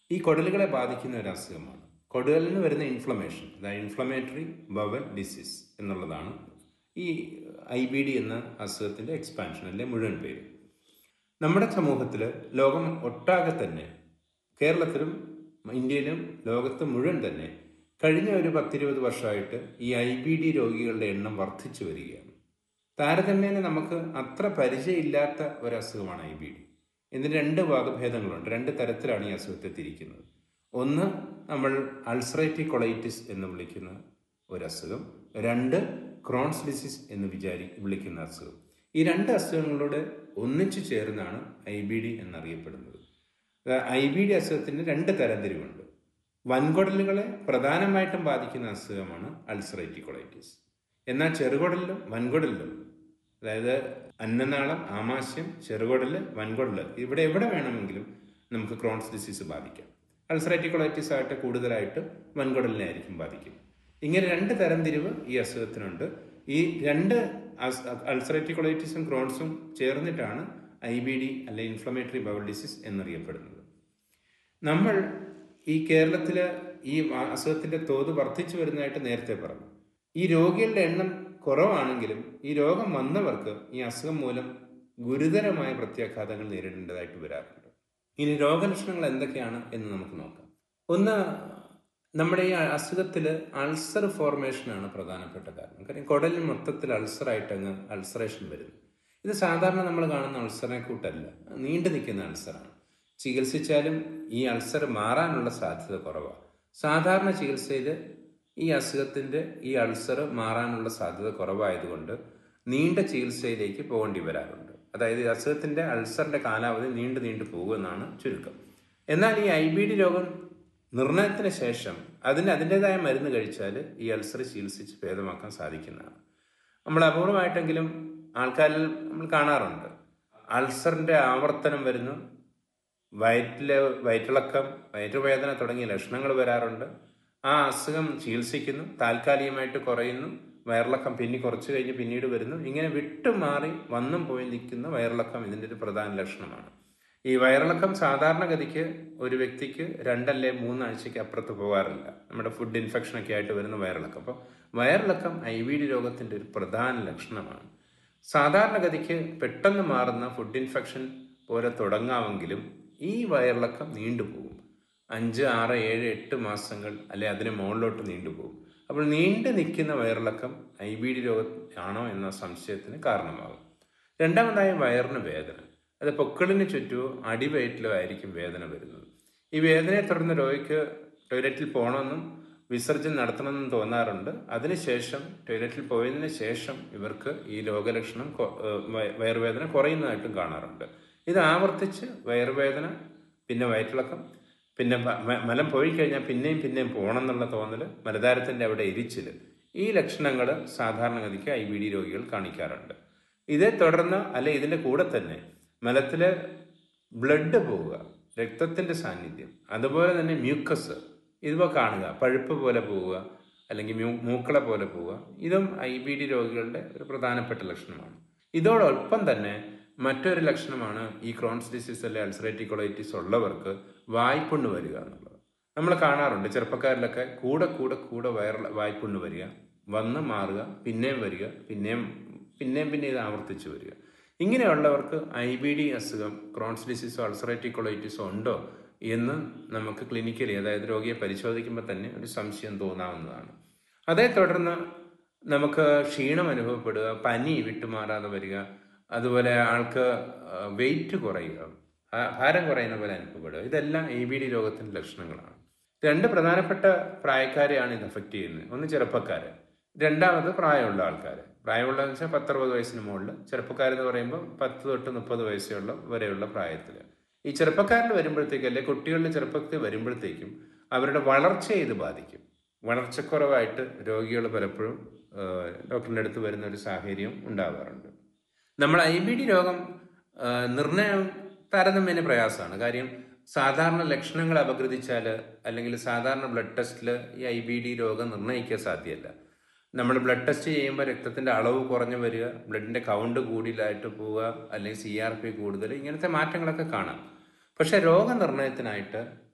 ഈ കുടലുകളെ ബാധിക്കുന്ന ഒരു അസുഖമാണ്. കുടലിന് വരുന്ന ഇൻഫ്ലമേഷൻ, അതായത് ഇൻഫ്ലമേറ്ററി ബവൽ ഡിസീസ് എന്നുള്ളതാണ് ഈ IBD എന്ന അസുഖത്തിൻ്റെ എക്സ്പാൻഷൻ അല്ലെ മുഴുവൻ പേര്. നമ്മുടെ സമൂഹത്തിൽ ലോകം ഒട്ടാകെ തന്നെ, കേരളത്തിലും ഇന്ത്യയിലും ലോകത്ത് മുഴുവൻ തന്നെ കഴിഞ്ഞ ഒരു 10-20 വർഷമായിട്ട് ഈ IBD രോഗികളുടെ എണ്ണം വർദ്ധിച്ചു വരികയാണ്. താരതമ്യേന നമുക്ക് അത്ര പരിചയമില്ലാത്ത ഒരസുഖമാണ് IBD. ഇതിന് രണ്ട് വകഭേദങ്ങളുണ്ട്, രണ്ട് തരത്തിലാണ് ഈ അസുഖത്തെ തിരിക്കുന്നത്. ഒന്ന് നമ്മൾ അൾസറേറ്റീവ് കൊളൈറ്റിസ് എന്ന് വിളിക്കുന്ന ഒരസുഖം, രണ്ട് ക്രോൺസ് ഡിസീസ് എന്ന് വിളിക്കുന്ന അസുഖം. ഈ രണ്ട് അസുഖങ്ങളോട് ഒന്നിച്ചു ചേർന്നാണ് IBD എന്നറിയപ്പെടുന്നത്. IBD അസുഖത്തിന് രണ്ട് തരംതിരിവുണ്ട്. വൻകുടലുകളെ പ്രധാനമായിട്ടും ബാധിക്കുന്ന അസുഖമാണ് അൾസറേറ്റീവ് കൊളൈറ്റിസ്. എന്നാൽ ചെറുകുടലിലും വൻകുടലിലും, അതായത് അന്നനാളം, ആമാശയം, ചെറുകുടല്, വൻകുടല്, ഇവിടെ എവിടെ വേണമെങ്കിലും നമുക്ക് ക്രോൺസ് ഡിസീസ് ബാധിക്കാം. അൾസറേറ്റീവ് കൊളൈറ്റിസ് ആയിട്ട് കൂടുതലായിട്ട് വൻകുടലിനെ ആയിരിക്കും ബാധിക്കും. ഇങ്ങനെ രണ്ട് തരംതിരിവ് ഈ അസുഖത്തിനുണ്ട്. ഈ രണ്ട് അൾസറേറ്റീവ് കൊളൈറ്റിസും ക്രോൺസും ചേർന്നിട്ടാണ് IBD അല്ലെ ഇൻഫ്ലമേറ്ററി ബവൽ ഡിസീസ് എന്നറിയപ്പെടുന്നത്. നമ്മൾ ഈ കേരളത്തിൽ ഈ അസുഖത്തിന്റെ തോത് വർദ്ധിച്ചു വരുന്നതായിട്ട് നേരത്തെ പറഞ്ഞു. ഈ രോഗികളുടെ എണ്ണം കുറവാണെങ്കിലും ഈ രോഗം വന്നവർക്ക് ഈ അസുഖം മൂലം ഗുരുതരമായ പ്രത്യാഘാതങ്ങൾ നേരിടേണ്ടതായിട്ട് വരാറുണ്ട്. ഇനി രോഗലക്ഷണങ്ങൾ എന്തൊക്കെയാണ് എന്ന് നമുക്ക് നോക്കാം. ഒന്ന്, നമ്മുടെ ഈ അസുഖത്തിൽ അൾസർ ഫോർമേഷനാണ് പ്രധാനപ്പെട്ട കാരണം. കാര്യം കുടലിൽ മൊത്തത്തിൽ അൾസറായിട്ട് അൾസറേഷൻ വരുന്നു. ഇത് സാധാരണ നമ്മൾ കാണുന്ന അൾസറിനെ കൂട്ടല്ല, നീണ്ടു നിൽക്കുന്ന അൾസറാണ്. ചികിത്സിച്ചാലും ഈ അൾസർ മാറാനുള്ള സാധ്യത കുറവാണ്. സാധാരണ ചികിത്സയിൽ ഈ അസുഖത്തിൻ്റെ ഈ അൾസർ മാറാനുള്ള സാധ്യത കുറവായതുകൊണ്ട് നീണ്ട ചികിത്സയിലേക്ക് പോകേണ്ടി വരാറുണ്ട്. അതായത് ഈ അസുഖത്തിൻ്റെ അൾസറിൻ്റെ കാലാവധി നീണ്ടു പോകുമെന്നാണ് ചുരുക്കം. എന്നാൽ ഈ IBD രോഗം നിർണയത്തിന് ശേഷം അതിൻ്റെതായ മരുന്ന് കഴിച്ചാൽ ഈ അൾസർ ചികിത്സിച്ച് ഭേദമാക്കാൻ സാധിക്കുന്നതാണ്. നമ്മൾ അപൂർവമായിട്ടെങ്കിലും ആൾക്കാരിൽ നമ്മൾ കാണാറുണ്ട്, അൾസറിൻ്റെ ആവർത്തനം വരുന്നു, വയറ്റിളക്കം, വയറ്റുവേദന തുടങ്ങിയ ലക്ഷണങ്ങൾ വരാറുണ്ട്. ആ അസുഖം ചികിത്സിക്കുന്നു, താൽക്കാലികമായിട്ട് കുറയുന്നു, വയറിളക്കം കുറച്ച് കഴിഞ്ഞ് പിന്നീട് വരുന്നു. ഇങ്ങനെ വിട്ടുമാറി വന്നും പോയി നിൽക്കുന്ന വയറിളക്കം ഇതിൻ്റെ ഒരു പ്രധാന ലക്ഷണമാണ്. ഈ വയറിളക്കം സാധാരണഗതിക്ക് ഒരു വ്യക്തിക്ക് 2 അല്ലെ 3 ആഴ്ചയ്ക്ക് അപ്പുറത്ത് പോകാറില്ല. നമ്മുടെ ഫുഡ് ഇൻഫെക്ഷനൊക്കെ ആയിട്ട് വരുന്ന വയറിളക്കം. അപ്പോൾ വയറിളക്കം IBD രോഗത്തിൻ്റെ ഒരു പ്രധാന ലക്ഷണമാണ്. സാധാരണഗതിക്ക് പെട്ടെന്ന് മാറുന്ന ഫുഡ് ഇൻഫെക്ഷൻ പോലെ തുടങ്ങാമെങ്കിലും ഈ വയറിളക്കം നീണ്ടുപോകും. 5, 6, 7, 8 മാസങ്ങൾ അല്ലെ അതിന് മുകളിലോട്ട് നീണ്ടുപോകും. അപ്പോൾ നീണ്ടു നിൽക്കുന്ന വയറിളക്കം IBD രോഗമാണോ എന്ന സംശയത്തിന് കാരണമാകും. രണ്ടാമതായി വയറിന് വേദന, അത് പൊക്കിളിന് ചുറ്റുമോ അടിവയറ്റിലോ ആയിരിക്കും വേദന വരുന്നത്. ഈ വേദനയെ തുടർന്ന് രോഗിക്ക് ടോയ്ലറ്റിൽ പോകണമെന്നും വിസർജനം നടത്തണമെന്നും തോന്നാറുണ്ട്. അതിനുശേഷം ടോയ്ലറ്റിൽ പോയതിന് ശേഷം ഇവർക്ക് ഈ രോഗലക്ഷണം വയറുവേദന കുറയുന്നതായിട്ടും കാണാറുണ്ട്. ഇത് ആവർത്തിച്ച് വയറുവേദന, പിന്നെ വയറ്റിളക്കം, പിന്നെ മലം പോയി കഴിഞ്ഞാൽ പിന്നെയും പോകണം എന്നുള്ള തോന്നൽ, മലദ്വാരത്തിൻ്റെ അവിടെ എരിച്ചിൽ, ഈ ലക്ഷണങ്ങൾ സാധാരണഗതിക്ക് IBD രോഗികൾ കാണിക്കാറുണ്ട്. ഇതേ തുടർന്ന് അല്ലെ ഇതിൻ്റെ കൂടെ തന്നെ മലത്തിൽ ബ്ലഡ് പോവുക, രക്തത്തിൻ്റെ സാന്നിധ്യം, അതുപോലെ തന്നെ മ്യൂക്കസ് ഇവ കാണുക, പഴുപ്പ് പോലെ പോവുക അല്ലെങ്കിൽ മൂക്കള പോലെ പോവുക, ഇതും IBD രോഗികളുടെ ഒരു പ്രധാനപ്പെട്ട ലക്ഷണമാണ്. ഇതോടൊപ്പം തന്നെ മറ്റൊരു ലക്ഷണമാണ് ഈ ക്രോൺസ് ഡിസീസ് അല്ലെ അൾസറേറ്റീവ് കൊളൈറ്റിസ് ഉള്ളവർക്ക് വായ്പുണ്ണ് വരിക എന്നുള്ളത്. നമ്മൾ കാണാറുണ്ട് ചെറുപ്പക്കാരിലൊക്കെ കൂടെ വായ്പുണ്ണ് വരിക, വന്ന് മാറുക, പിന്നെയും വരിക, പിന്നെയും ഇത് ആവർത്തിച്ച് വരിക. ഇങ്ങനെയുള്ളവർക്ക് IBD അസുഖം, ക്രോൺസ് ഡിസീസോ അൾസറേറ്റീവ് കൊളൈറ്റിസോ ഉണ്ടോ എന്ന് നമുക്ക് ക്ലിനിക്കലി, അതായത് രോഗിയെ പരിശോധിക്കുമ്പോൾ തന്നെ ഒരു സംശയം തോന്നാവുന്നതാണ്. അതേ തുടർന്ന് നമുക്ക് ക്ഷീണം അനുഭവപ്പെടുക, പനി വിട്ടുമാറാതെ വരിക, അതുപോലെ ആൾക്ക് വെയിറ്റ് കുറയുക, ഭാരം കുറയുന്ന പോലെ അനുഭവപ്പെടുക, ഇതെല്ലാം IBD രോഗത്തിൻ്റെ ലക്ഷണങ്ങളാണ്. 2 പ്രധാനപ്പെട്ട പ്രായക്കാരെയാണ് ഇത് അഫക്റ്റ് ചെയ്യുന്നത്. ഒന്ന് ചെറുപ്പക്കാര്, രണ്ടാമത് പ്രായമുള്ള ആൾക്കാർ. പ്രായമുള്ളതെന്ന് വെച്ചാൽ 10-60 വയസ്സിന് മുകളിൽ, ചെറുപ്പക്കാരെന്ന് പറയുമ്പോൾ 10 തൊട്ട് 30 വയസ്സുള്ള വരെയുള്ള പ്രായത്തിൽ. ഈ ചെറുപ്പക്കാരിൽ വരുമ്പോഴത്തേക്കും അല്ലെ കുട്ടികളുടെ ചെറുപ്പത്തിൽ വരുമ്പോഴത്തേക്കും അവരുടെ വളർച്ചയെ ഇത് ബാധിക്കും. വളർച്ചക്കുറവായിട്ട് രോഗികൾ പലപ്പോഴും ഡോക്ടറിൻ്റെ അടുത്ത് വരുന്ന ഒരു സാഹചര്യം ഉണ്ടാവാറുണ്ട്. നമ്മൾ IBD രോഗം നിർണയം താരതമ്യേന പ്രയാസമാണ്. കാര്യം സാധാരണ ലക്ഷണങ്ങൾ അപഗ്രഥിച്ചാൽ അല്ലെങ്കിൽ സാധാരണ ബ്ലഡ് ടെസ്റ്റിൽ ഈ IBD രോഗം നിർണ്ണയിക്കാൻ സാധ്യമല്ല. നമ്മൾ ബ്ലഡ് ടെസ്റ്റ് ചെയ്യുമ്പോൾ രക്തത്തിൻ്റെ അളവ് കുറഞ്ഞു വരിക, ബ്ലഡിൻ്റെ കൗണ്ട് കൂടുതലായിട്ട് പോവുക, അല്ലെങ്കിൽ CRP കൂടുതൽ, ഇങ്ങനത്തെ മാറ്റങ്ങളൊക്കെ കാണാം. പക്ഷെ രോഗനിർണയത്തിനായിട്ട്